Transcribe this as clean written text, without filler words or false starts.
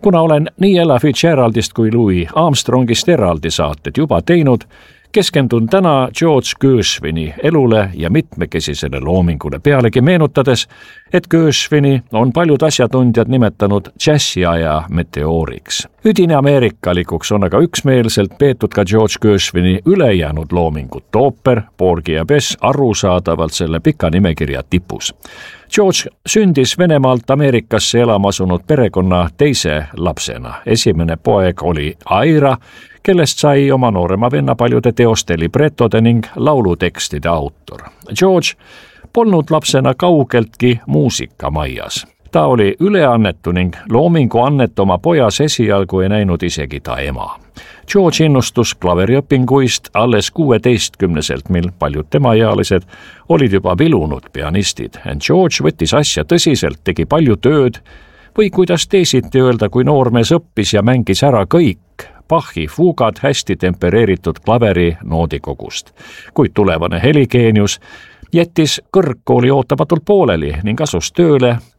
Kuna olen nii Ella Fitzgeraldist kui Louis Armstrongist eraldi saated juba teinud, keskendun täna George Gershwini elule ja mitmekesisele loomingule, pealegi meenutades, et Gershwini on paljud asjatundjad nimetanud džässiaja meteooriks. Üdini ameerikalikuks on aga üksmeelselt peetud ka George Gershwini ülejäänud loomingut, ooper Porgy ja Bess arusaadavalt selle pika nimekirja tipus. George sündis Venemaalt Ameerikasse elama asunud perekonna teise lapsena. Esimene poeg oli Aira, kellest sai oma noorema venna paljude teoste libretode ning laulutekstide autor. George polnud lapsena kaugeltki muusikamajas. Ta oli üleannetu ning loomingu annet oma pojas esialgu ei näinud isegi ta ema. George innustus klaveriõpinguist alles 16-selt, mil paljud temaealised olid juba vilunud pianistid. George võttis asja tõsiselt, tegi palju tööd või kuidas teisiti öelda, kui noormees õppis ja mängis ära kõik Bachi fuugad hästi tempereeritud klaveri noodikogust. Kuid tulevane heligeenius jättis kõrgkooli ootamatult pooleli ning asus tööle